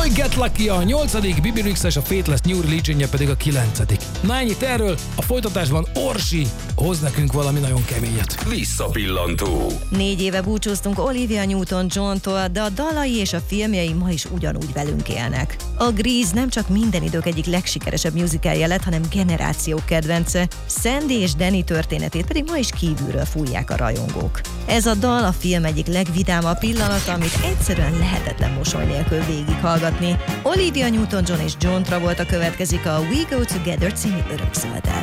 Boy Get Lucky a 8., Bibi Rexha a Faithless New Religion pedig a 9. Na ennyit erről, a folytatásban Orsi hoz nekünk valami nagyon keményet. Visszapillantó. 4 éve búcsúztunk Olivia Newton-Johntól, de a dalai és a filmjei ma is ugyanúgy velünk élnek. A Grease nem csak minden idők egyik legsikeresebb musicalje lett, hanem generációk kedvence. Sandy és Danny történetét pedig ma is kívülről fújják a rajongók. Ez a dal a film egyik legvidámabb pillanata, amit egyszerűen lehetetlen mosoly nélkül végighallgatni. Olivia Newton-John és John Travolta következik a We Go Together című örökzölddel.